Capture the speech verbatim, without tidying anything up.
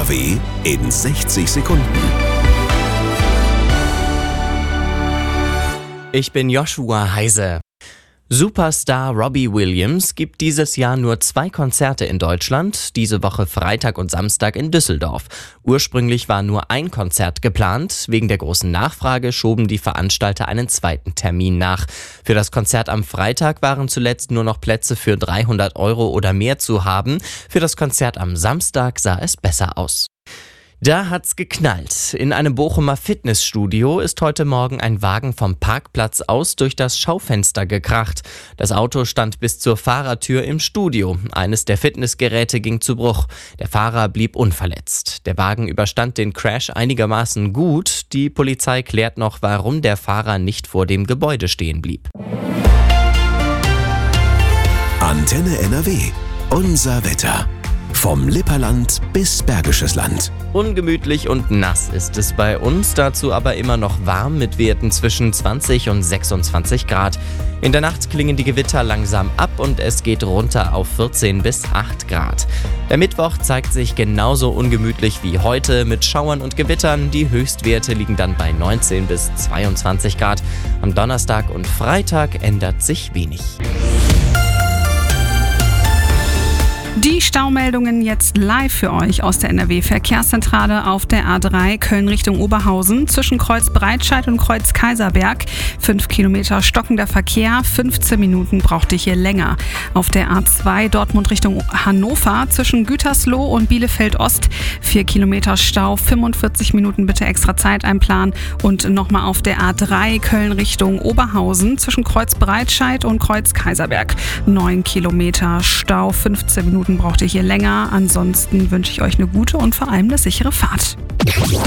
W in sechzig Sekunden. Ich bin Joshua Heise. Superstar Robbie Williams gibt dieses Jahr nur zwei Konzerte in Deutschland, diese Woche Freitag und Samstag in Düsseldorf. Ursprünglich war nur ein Konzert geplant, wegen der großen Nachfrage schoben die Veranstalter einen zweiten Termin nach. Für das Konzert am Freitag waren zuletzt nur noch Plätze für dreihundert Euro oder mehr zu haben, für das Konzert am Samstag sah es besser aus. Da hat's geknallt. In einem Bochumer Fitnessstudio ist heute Morgen ein Wagen vom Parkplatz aus durch das Schaufenster gekracht. Das Auto stand bis zur Fahrertür im Studio. Eines der Fitnessgeräte ging zu Bruch. Der Fahrer blieb unverletzt. Der Wagen überstand den Crash einigermaßen gut. Die Polizei klärt noch, warum der Fahrer nicht vor dem Gebäude stehen blieb. Antenne N R W. Unser Wetter. Vom Lipperland bis Bergisches Land. Ungemütlich und nass ist es bei uns, dazu aber immer noch warm mit Werten zwischen zwanzig und sechsundzwanzig Grad. In der Nacht klingen die Gewitter langsam ab und es geht runter auf vierzehn bis acht Grad. Der Mittwoch zeigt sich genauso ungemütlich wie heute mit Schauern und Gewittern. Die Höchstwerte liegen dann bei neunzehn bis zweiundzwanzig Grad. Am Donnerstag und Freitag ändert sich wenig. Die Staumeldungen jetzt live für euch aus der N R W-Verkehrszentrale auf der A drei Köln Richtung Oberhausen zwischen Kreuz Breitscheid und Kreuz Kaiserberg. Fünf Kilometer stockender Verkehr, fünfzehn Minuten braucht ihr hier länger. Auf der A zwei Dortmund Richtung Hannover zwischen Gütersloh und Bielefeld Ost. Vier Kilometer Stau, fünfundvierzig Minuten bitte extra Zeit einplanen. Und nochmal auf der A drei Köln Richtung Oberhausen zwischen Kreuz Breitscheid und Kreuz Kaiserberg. Neun Kilometer Stau, fünfzehn Minuten braucht ihr hier länger. Ansonsten wünsche ich euch eine gute und vor allem eine sichere Fahrt.